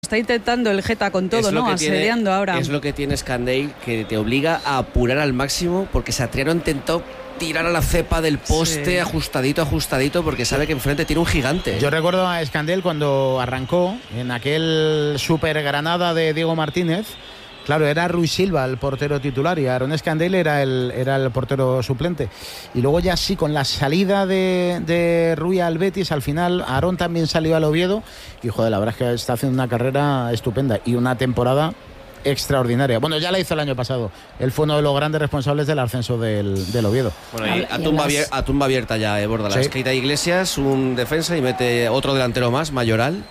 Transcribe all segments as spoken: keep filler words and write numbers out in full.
está intentando el Geta con todo, ¿no? Asediando tiene, ahora. Es lo que tiene Scandale, que te obliga a apurar al máximo, porque Satriano intentó tirar a la cepa del poste, sí. ajustadito, ajustadito, porque sabe que enfrente tiene un gigante. Yo recuerdo a Scandale cuando arrancó en aquel Super Granada de Diego Martínez. Claro, era Ruiz Silva el portero titular y Aaron Scandale era el, era el portero suplente. Y luego ya sí, con la salida de, de Rui al Betis, al final Aaron también salió al Oviedo y joder, la verdad es que está haciendo una carrera estupenda y una temporada extraordinaria. Bueno, ya la hizo el año pasado. Él fue uno de los grandes responsables del ascenso del, del Oviedo. Bueno, y a, tumba abier, a tumba abierta ya, eh, Bordalas. Sí. Keita Iglesias, un defensa y mete otro delantero más, Mayoral.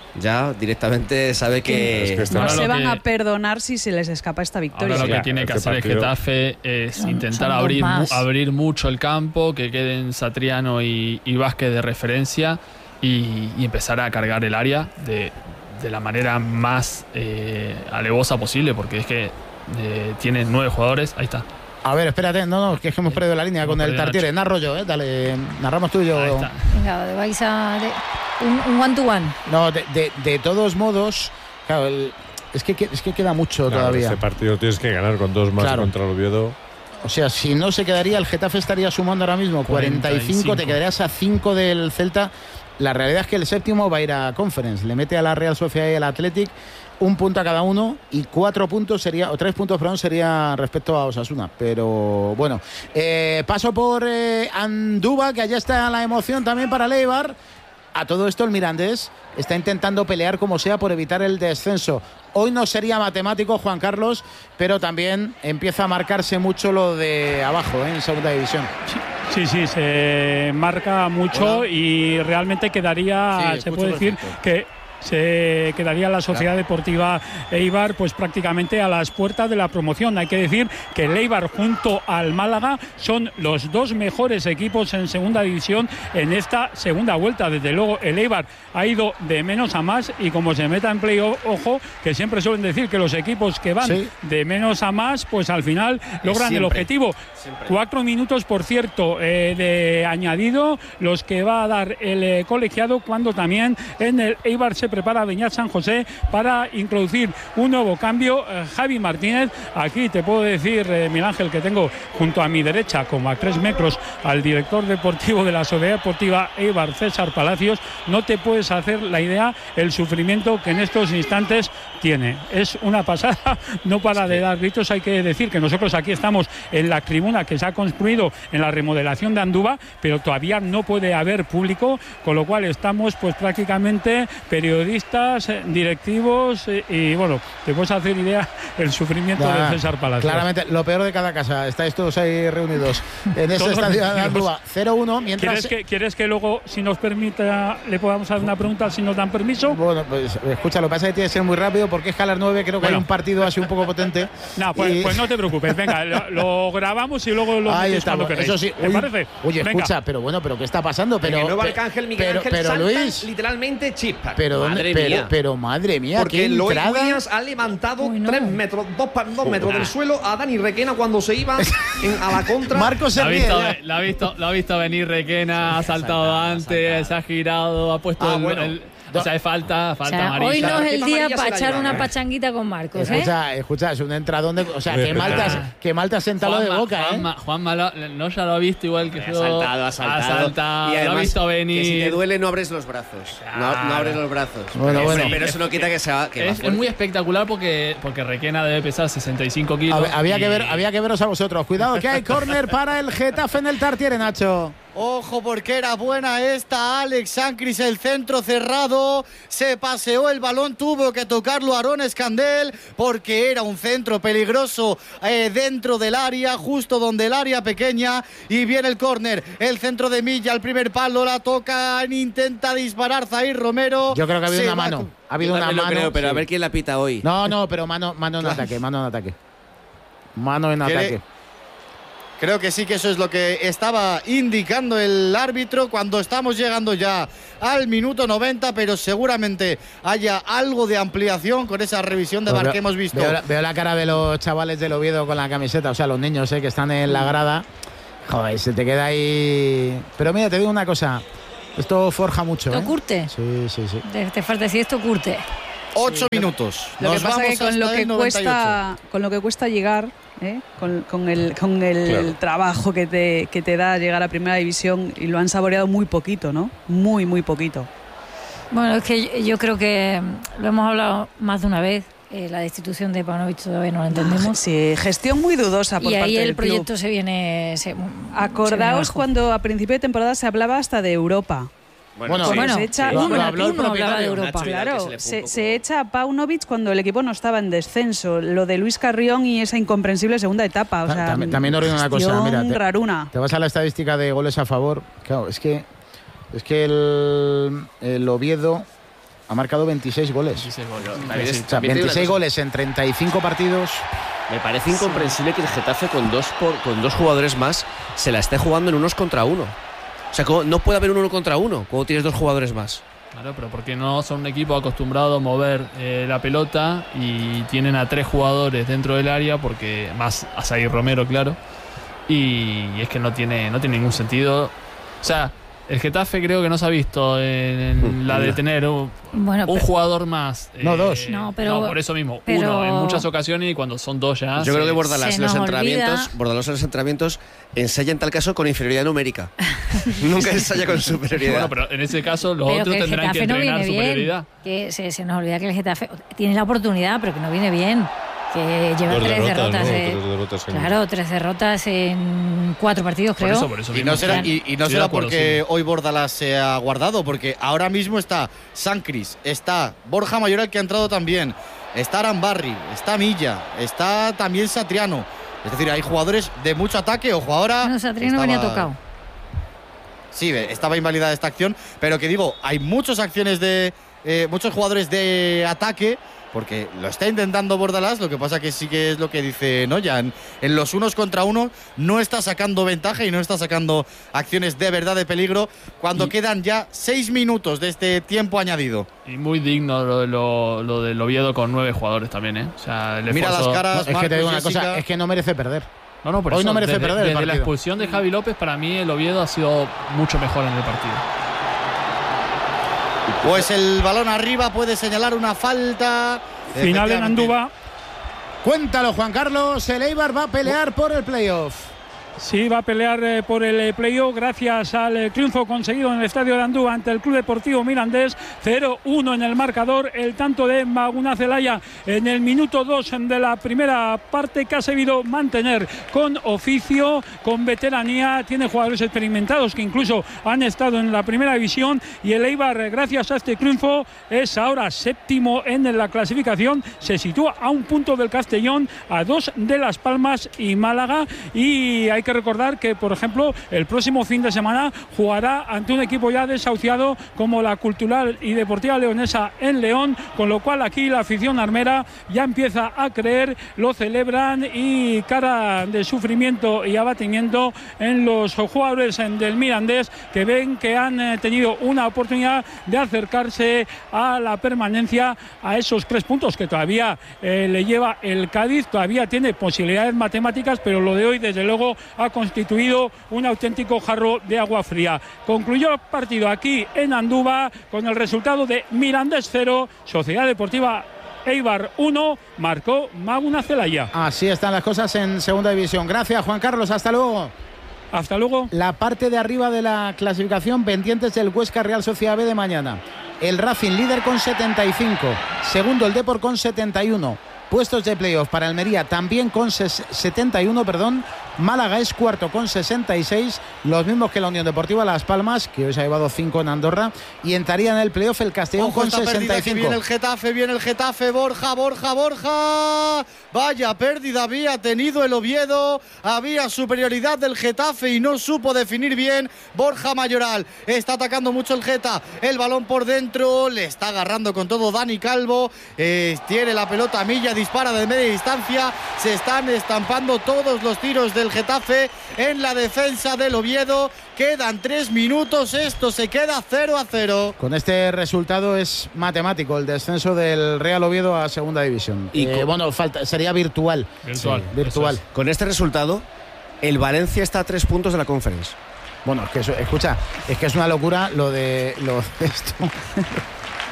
Ya directamente sabe que, es que no se van que, a perdonar si se les escapa esta victoria. Ahora lo que tiene que hacer el Getafe es son, intentar son abrir, mu, abrir mucho el campo, que queden Satriano y, y Vázquez de referencia y, y empezar a cargar el área de, de la manera más eh, alevosa posible, porque es que eh, tiene nueve jugadores. Ahí está. A ver, espérate, no, no, que es que hemos perdido la línea hemos con el Tartiere. Narro yo, eh, dale, narramos tú y yo. Ahí está. Venga, vais a... De, un, un one to one. No, de, de, de todos modos, claro, el, es, que, es que queda mucho claro, todavía. Este partido tienes que ganar con dos más claro. contra el Oviedo. O sea, si no se quedaría, el Getafe estaría sumando ahora mismo cuarenta y cinco, cuarenta y cinco. Te quedarías a cinco del Celta. La realidad es que el séptimo va a ir a Conference, le mete a la Real Sociedad y el Athletic un punto a cada uno y cuatro puntos sería, o tres puntos, perdón, sería respecto a Osasuna. Pero bueno, eh, paso por eh, Andúba, que allá está la emoción también para Leibar. A todo esto el Mirandés está intentando pelear como sea por evitar el descenso. Hoy no sería matemático, Juan Carlos, pero también empieza a marcarse mucho lo de abajo, ¿eh? En segunda división. Sí, sí, se marca mucho. Hola. Y realmente quedaría, sí, se puede decir perfecto. que se quedaría la Sociedad Deportiva Eibar pues prácticamente a las puertas de la promoción. Hay que decir que el Eibar junto al Málaga son los dos mejores equipos en segunda división en esta segunda vuelta. Desde luego el Eibar ha ido de menos a más y como se meta en play, ojo, que siempre suelen decir que los equipos que van sí. de menos a más pues al final logran siempre, el objetivo. Siempre. Cuatro minutos, por cierto, eh, de añadido los que va a dar el eh, colegiado cuando también en el Eibar se prepara Beñat San José para introducir un nuevo cambio. eh, Javi Martínez, aquí te puedo decir, eh, Miguel Ángel, que tengo junto a mi derecha, como a tres metros, al director deportivo de la Sociedad Deportiva Eibar, César Palacios. No te puedes hacer la idea el sufrimiento que en estos instantes tiene. Es una pasada, no para de dar gritos. Hay que decir que nosotros aquí estamos en la tribuna que se ha construido en la remodelación de Andúba, pero todavía no puede haber público, con lo cual estamos pues prácticamente periodistas periodistas, directivos y, y bueno, te puedes hacer idea el sufrimiento nah, de César Palacios. Claramente, lo peor de cada casa, estáis todos ahí reunidos en este estadio de Andúba. cero uno, mientras... ¿Quieres que, ¿Quieres que luego, si nos permita, le podamos hacer una pregunta, si nos dan permiso? Bueno, pues escucha, lo que pasa es que tiene que ser muy rápido porque es que a las nueve creo que bueno. hay un partido así un poco potente. No, pues, y... pues no te preocupes, venga, lo, lo grabamos y luego lo ahí está, cuando eso sí. ¿Te Uy, parece? Oye, venga. escucha, pero bueno, pero ¿qué está pasando? Pero, en el nuevo Arcángel, Miguel pero, Ángel pero, Luis, literalmente chispa. Pero Madre pero, mía. Pero madre mía, porque qué Lloyd entrada. Williams ha levantado Uy, no. tres metros, dos, dos metros del suelo a Dani Requena cuando se iba en, a la contra. Marcos se ríe. Lo ha visto, lo ha visto venir Requena, ha saltado antes, se ha girado, ha puesto ah, el, bueno. el o sea, hay falta, falta o sea, amarilla. hoy no es el día para echar lleva, una ¿eh? pachanguita con Marcos, escucha, ¿eh? Escucha, es un entradón de... O sea, que Malta, que Malta sentado de boca, Juanma, ¿eh? Juanma lo, no ya lo ha visto igual que ha yo. saltado, ha saltado. Ha saltado, y además, lo ha visto venir. Que si te duele no abres los brazos. No, no abres los brazos. Bueno, pero, bueno. pero eso no quita que sea... Que es, es muy espectacular porque, porque Requena debe pesar sesenta y cinco kilos. Había, había, y... que ver, había que veros a vosotros. Cuidado que hay córner para el Getafe en el Tartiere, Nacho. Ojo porque era buena esta Alex Sancris, el centro cerrado, se paseó el balón, tuvo que tocarlo Aaron Scandale porque era un centro peligroso eh, dentro del área, justo donde el área pequeña, y viene el córner, el centro de Milla, el primer palo, la toca, intenta disparar Zair Romero. Yo creo que ha habido una mano, ha habido una mano. Creo, pero sí. a ver quién la pita hoy. No, no, pero mano, mano en ataque, mano en ataque. Mano en ataque. Creo que sí que eso es lo que estaba indicando el árbitro cuando estamos llegando ya al minuto noventa, pero seguramente haya algo de ampliación con esa revisión de V A R pues que hemos visto. Veo la, veo la cara de los chavales del Oviedo con la camiseta, o sea, los niños eh, que están en la grada. Joder, se te queda ahí... Pero mira, te digo una cosa, esto forja mucho. ¿Esto ¿eh? curte? Sí, sí, sí. Te, te falta decir esto curte. Ocho sí, minutos. Lo Nos que pasa vamos es que con lo que, cuesta, con lo que cuesta llegar, ¿eh? con, con el, con el claro. trabajo que te, que te da llegar a Primera División, y lo han saboreado muy poquito, ¿no? Muy, muy poquito. Bueno, es que yo creo que lo hemos hablado más de una vez. Eh, la destitución de Paunovic todavía no la entendemos. Sí, gestión muy dudosa por y parte del club. Y ahí el proyecto se viene... Se, Acordaos se cuando a principio de temporada se hablaba hasta de Europa. Bueno, bueno, sí, bueno se echa, sí. uno, uno, habló el uno hablaba de Europa. Claro, se, se, se echa a Paunovic cuando el equipo no estaba en descenso. Lo de Luis Carrión y esa incomprensible segunda etapa. O sea, también, también os digo una cosa, mira, te, raruna. te vas a la estadística de goles a favor. Claro, es que es que el, el Oviedo ha marcado veintiséis goles. veintiséis goles, sí, o sea, veintiséis goles en treinta y cinco partidos. Me parece incomprensible que el Getafe con dos, por, con dos jugadores más se la esté jugando en unos contra uno. O sea, no puede haber un uno contra uno cuando tienes dos jugadores más. Claro, pero porque no son un equipo acostumbrado a mover eh, la pelota y tienen a tres jugadores dentro del área, porque más a Zaguir Romero, claro. Y es que no tiene, no tiene ningún sentido. O sea, el Getafe creo que no se ha visto en la de tener un, bueno, un jugador más. No, eh, dos. No, pero, no, por eso mismo. Pero, uno en muchas ocasiones, y cuando son dos ya. Yo creo que Bordalás en los olvida. entrenamientos, Bordalás en los entrenamientos ensaya en tal caso con inferioridad numérica. Nunca ensaya con superioridad. Bueno, pero en ese caso los pero otros que tendrán que entrenar no superioridad. Bien, que se, se nos olvida que el Getafe tiene la oportunidad, pero que no viene bien. Que lleva Dos tres derrotas, derrotas, ¿no? eh, tres derrotas en... claro, tres derrotas en cuatro partidos, por creo. Eso, por eso y no será, y, y no será acuerdo, porque sí. hoy Bordalás se ha guardado, porque ahora mismo está Sancris, está Borja Mayoral, que ha entrado también, está Arambarri, está Milla, está también Satriano. Es decir, hay jugadores de mucho ataque. Ojo, ahora. No, Satriano estaba... venía tocado. Sí, estaba invalidada esta acción, pero que digo, hay muchas acciones de. Eh, muchos jugadores de ataque, porque lo está intentando Bordalás. Lo que pasa que sí que es lo que dice Noya, en, en los unos contra uno no está sacando ventaja y no está sacando acciones de verdad de peligro cuando y, quedan ya seis minutos de este tiempo añadido. Y muy digno lo, lo, lo del Oviedo con nueve jugadores también, ¿eh? O sea, el mira esfuerzo... las caras, no, es Marcos, que te digo una Jessica. cosa, es que no merece perder. No, no, por Hoy eso, no merece desde, perder el desde la partido. expulsión de Javi López, para mí el Oviedo ha sido mucho mejor en el partido. Pues el balón arriba, puede señalar una falta. Final en Andúba. Cuéntalo, Juan Carlos. El Eibar va a pelear por el playoff. Sí, va a pelear eh, por el eh, playoff gracias al eh, triunfo conseguido en el estadio de Andúba ante el Club Deportivo Mirandés. cero uno en el marcador. El tanto de Maguna Zelaya en el minuto dos de la primera parte, que ha sabido mantener con oficio, con veteranía. Tiene jugadores experimentados que incluso han estado en la primera división. Y el Eibar, gracias a este triunfo, es ahora séptimo en la clasificación. Se sitúa a un punto del Castellón, a dos de Las Palmas y Málaga. Y hay que recordar que, por ejemplo, el próximo fin de semana jugará ante un equipo ya desahuciado como la Cultural y Deportiva Leonesa en León, con lo cual aquí la afición armera ya empieza a creer, lo celebran, y cara de sufrimiento y abatimiento en los jugadores del Mirandés, que ven que han tenido una oportunidad de acercarse a la permanencia, a esos tres puntos que todavía eh, le lleva el Cádiz. Todavía tiene posibilidades matemáticas, pero lo de hoy desde luego ha constituido un auténtico jarro de agua fría. Concluyó el partido aquí en Andúba con el resultado de Mirandés cero, Sociedad Deportiva Eibar uno, marcó Maguna Zelaya. Así están las cosas en segunda división. Gracias, Juan Carlos, hasta luego. Hasta luego. La parte de arriba de la clasificación, pendientes del Huesca Real Sociedad B de mañana. El Racing líder con setenta y cinco, segundo el Depor con setenta y uno. Puestos de playoff para Almería también con setenta y uno, perdón. Málaga es cuarto con sesenta y seis, los mismos que la Unión Deportiva Las Palmas, que hoy se ha llevado cinco en Andorra, y entraría en el playoff el Castellón Ojo, con sesenta y cinco. Viene el Getafe, viene el Getafe, Borja, Borja, Borja. Vaya pérdida había tenido el Oviedo, había superioridad del Getafe y no supo definir bien Borja Mayoral. Está atacando mucho el Geta, el balón por dentro, le está agarrando con todo Dani Calvo, eh, tiene la pelota Milla, dispara de media distancia, se están estampando todos los tiros del Getafe en la defensa del Oviedo. Quedan tres minutos, esto se queda cero a cero. Con este resultado es matemático el descenso del Real Oviedo a segunda división. Y eh, con... bueno, falta, sería virtual. Virtual. Sí, virtual. Es. Con este resultado, el Valencia está a tres puntos de la Conference. Bueno, es que eso, escucha, es que es una locura lo de, lo de esto.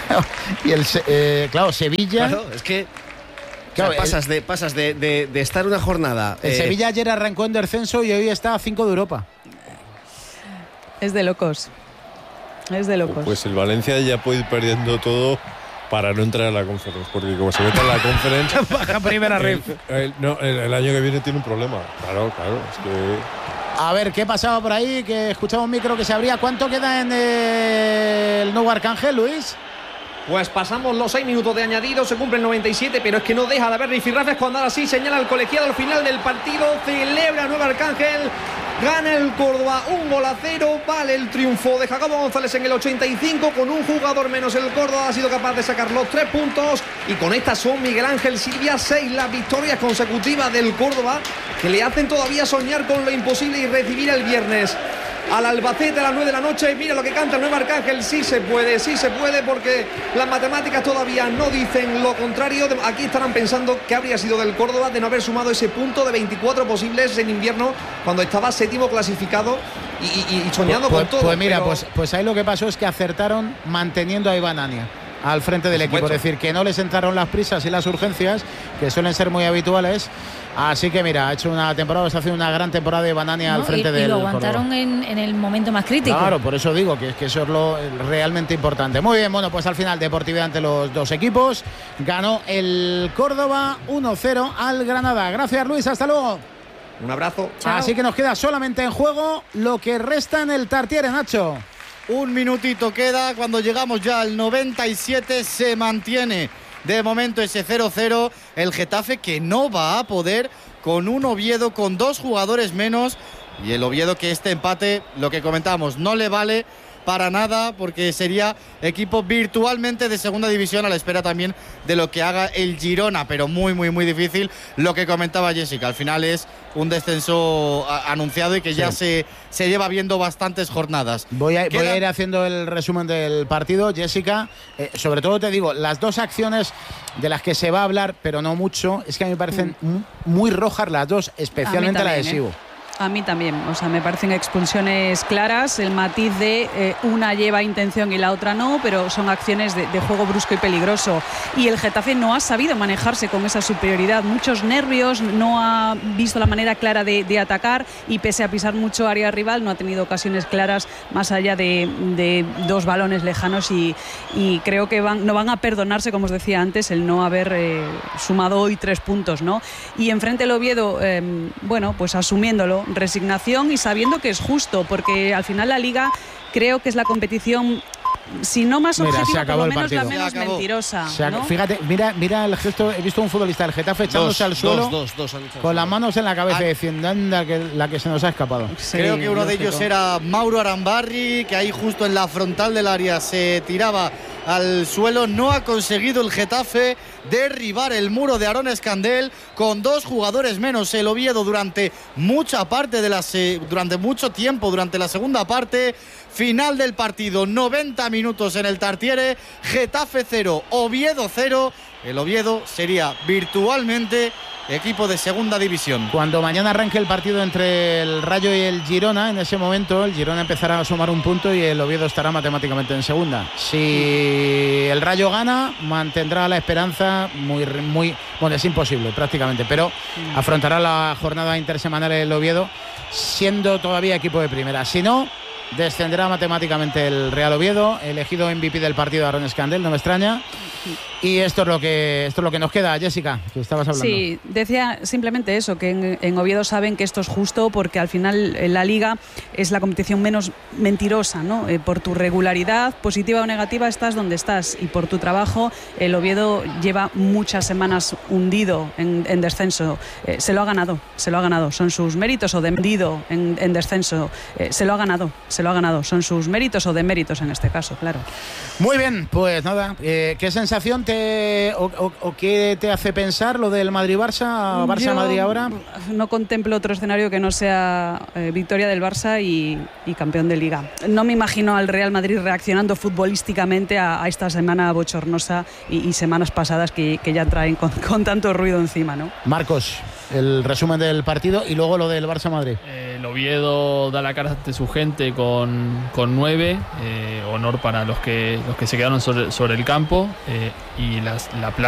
y el eh, claro, Sevilla. Claro, es que claro, o sea, pasas, de, pasas de, de, de estar una jornada. El eh, Sevilla ayer arrancó en descenso y hoy está a cinco de Europa. Es de locos. Es de locos. Pues el Valencia ya puede ir perdiendo todo para no entrar a la Conference, porque como se mete en la Conference baja primera red. No, el, el año que viene tiene un problema. Claro, claro, es que a ver, ¿qué pasaba por ahí? Que escuchaba un micro que se abría. ¿Cuánto queda en el Nuevo Arcángel, Luis? Pues pasamos los seis minutos de añadido, se cumple el noventa y siete, pero es que no deja de haber rifirrafes cuando ahora sí señala el colegiado al final del partido, celebra Nuevo Arcángel, gana el Córdoba un gol a cero, vale el triunfo de Jacobo González en el ochenta y cinco, con un jugador menos el Córdoba ha sido capaz de sacar los tres puntos y con estas son Miguel Ángel Silvia, seis las victorias consecutivas del Córdoba que le hacen todavía soñar con lo imposible y recibir el viernes al Albacete a las nueve de la noche. Mira lo que canta el Nuevo Arcángel, sí se puede, sí se puede, porque las matemáticas todavía no dicen lo contrario. Aquí estarán pensando que habría sido del Córdoba de no haber sumado ese punto de veinticuatro posibles en invierno cuando estaba séptimo clasificado y, y, y soñando pues, con todo. Pues mira, pero... pues, pues ahí lo que pasó es que acertaron manteniendo a Iván Ania al frente del equipo, es decir, que no les entraron las prisas y las urgencias que suelen ser muy habituales. Así que mira, ha hecho una temporada, está haciendo una gran temporada de Banania no, al frente del. Y lo aguantaron en, en el momento más crítico. Claro, por eso digo que, que eso es lo realmente importante. Muy bien, bueno, pues al final deportividad ante los dos equipos. Ganó el Córdoba uno cero al Granada. Gracias, Luis, hasta luego. Un abrazo. Chao. Así que nos queda solamente en juego lo que resta en el Tartiere, Nacho. Un minutito queda, cuando llegamos ya al noventa y siete se mantiene de momento ese cero cero, el Getafe que no va a poder con un Oviedo con dos jugadores menos y el Oviedo que este empate, lo que comentábamos, no le vale para nada porque sería equipo virtualmente de segunda división a la espera también de lo que haga el Girona, pero muy muy muy difícil lo que comentaba Jessica, al final es un descenso anunciado y que ya sí. se, se lleva viendo bastantes jornadas. Voy a, voy a ir haciendo el resumen del partido, Jessica, eh, sobre todo te digo, las dos acciones de las que se va a hablar, pero no mucho, es que a mí me parecen mm. muy rojas las dos, especialmente también, la de Sibo. ¿eh? A mí también, o sea, me parecen expulsiones claras, el matiz de eh, una lleva intención y la otra no, pero son acciones de, de juego brusco y peligroso. Y el Getafe no ha sabido manejarse con esa superioridad, muchos nervios, no ha visto la manera clara de, de atacar y pese a pisar mucho área rival no ha tenido ocasiones claras más allá de, de dos balones lejanos y, y creo que van, no van a perdonarse, como os decía antes, el no haber eh, sumado hoy tres puntos, ¿no? Y enfrente el Oviedo, eh, bueno, pues asumiéndolo, resignación y sabiendo que es justo, porque al final la Liga creo que es la competición, si no más mira, objetiva, por lo menos partido. la menos mentirosa, ¿no? Fíjate, mira, mira el gesto, he visto un futbolista del Getafe echándose dos, al suelo dos, dos, dos, con las manos en la cabeza y diciendo, anda, que la que se nos ha escapado. Sí, creo que uno de ellos era Mauro Arambarri, que ahí justo en la frontal del área se tiraba al suelo. No ha conseguido el Getafe derribar el muro de Aarón Escandel con dos jugadores menos. El Oviedo durante mucha parte de la se... durante mucho tiempo, durante la segunda parte. Final del partido, noventa minutos en el Tartiere, Getafe cero, Oviedo cero. El Oviedo sería virtualmente equipo de segunda división. Cuando mañana arranque el partido entre el Rayo y el Girona, en ese momento el Girona empezará a sumar un punto y el Oviedo estará matemáticamente en segunda. Si el Rayo gana, mantendrá la esperanza muy, muy, bueno, es imposible prácticamente, pero afrontará la jornada intersemanal el Oviedo siendo todavía equipo de primera. Si no, descenderá matemáticamente el Real Oviedo, elegido M V P del partido Aarón Escandel, no me extraña. Y esto es lo que esto es lo que nos queda, Jessica, que estabas hablando. Sí, decía simplemente eso, que en, en Oviedo saben que esto es justo porque al final la Liga es la competición menos mentirosa, ¿no? Eh, por tu regularidad, positiva o negativa, estás donde estás y por tu trabajo, el Oviedo lleva muchas semanas hundido en, en descenso. Eh, se lo ha ganado, se lo ha ganado. Son sus méritos o de hundido en, en descenso. Eh, se lo ha ganado, se lo ha ganado. Son sus méritos o deméritos en este caso, claro. Muy bien, pues nada, eh, ¿qué sensación te o, o, o qué te hace pensar lo del Madrid-Barça, Barça-Madrid ahora? No contemplo otro escenario que no sea eh, victoria del Barça y, y campeón de Liga. No me imagino al Real Madrid reaccionando futbolísticamente a, a esta semana bochornosa y, y semanas pasadas que, que ya traen con, con tanto ruido encima, ¿no? Marcos. el resumen del partido y luego lo del Barça-Madrid. Eh, el Oviedo da la cara ante su gente con, con nueve, eh, honor para los que, los que se quedaron sobre, sobre el campo, eh, y las, la Plaza